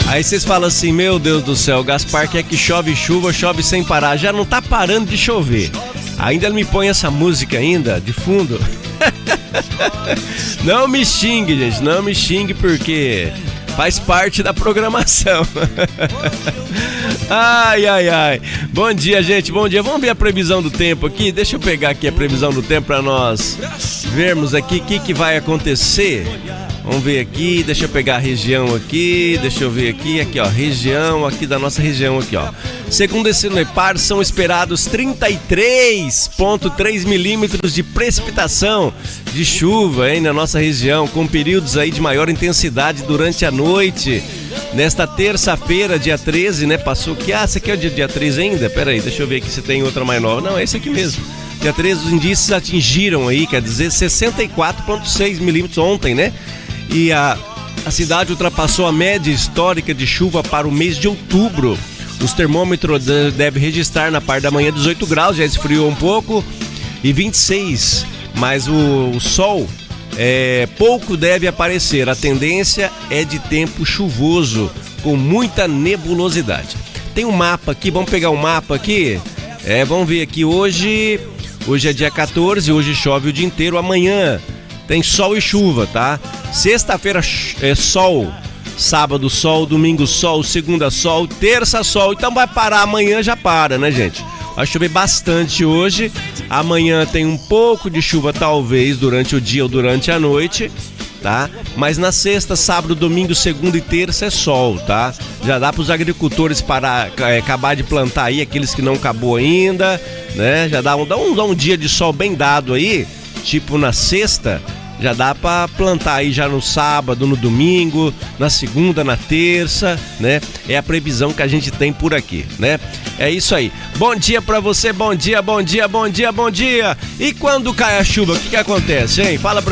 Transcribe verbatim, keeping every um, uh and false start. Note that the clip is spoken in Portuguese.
Aí vocês falam assim, meu Deus do céu, o Gaspar quer que chove chuva, chove sem parar. Já não tá parando de chover. Ainda ele me põe essa música ainda, de fundo. Não me xingue, gente, não me xingue porque faz parte da programação. Ai, ai, ai. Bom dia, gente, bom dia. Vamos ver a previsão do tempo aqui. Deixa eu pegar aqui a previsão do tempo para nós vermos aqui o que, que vai acontecer. Vamos ver aqui, deixa eu pegar a região aqui, deixa eu ver aqui, aqui ó, região aqui da nossa região aqui ó. Segundo esse Sinopar, são esperados trinta e três vírgula três milímetros de precipitação de chuva, hein, na nossa região, com períodos aí de maior intensidade durante a noite. Nesta terça-feira, dia treze, né, passou que, ah, esse aqui é o dia, dia treze ainda? Pera aí, deixa eu ver aqui se tem outra mais nova. Não, é esse aqui mesmo. Dia treze, os indícios atingiram aí, quer dizer, sessenta e quatro vírgula seis milímetros ontem, né? E a, a cidade ultrapassou a média histórica de chuva para o mês de outubro. Os termômetros devem registrar na parte da manhã dezoito graus, já esfriou um pouco, e vinte e seis, mas o, o sol é, pouco deve aparecer. A tendência é de tempo chuvoso, com muita nebulosidade. Tem um mapa aqui, vamos pegar um mapa aqui, é, vamos ver aqui, hoje, hoje é dia quatorze, hoje chove o dia inteiro, amanhã tem sol e chuva, tá? Sexta-feira é sol, sábado sol, domingo sol, segunda sol, terça sol. Então vai parar, amanhã já para, né, gente? Vai chover bastante hoje. Amanhã tem um pouco de chuva, talvez, durante o dia ou durante a noite, tá? Mas na sexta, sábado, domingo, segunda e terça é sol, tá? Já dá para os agricultores parar, é, acabar de plantar aí, aqueles que não acabou ainda, né? Já dá um, dá um, dá um dia de sol bem dado aí, tipo na sexta. Já dá para plantar aí já no sábado, no domingo, na segunda, na terça, né? É a previsão que a gente tem por aqui, né? É isso aí. Bom dia para você, bom dia, bom dia, bom dia, bom dia. E quando cai a chuva, o que que acontece, hein? Fala pra